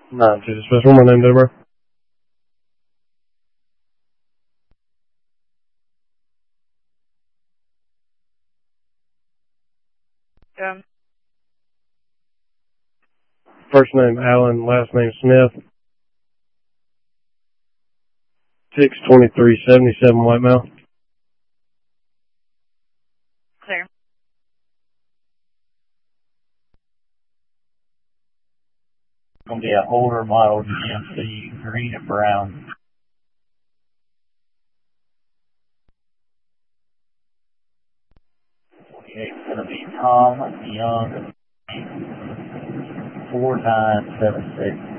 Nah, just one more name, bro. Yeah. First name Allen, last name Smith. 62377 White Mile. Clear. Gonna be an older model GMC, green and brown. 28 is gonna be Tom Young, 4976.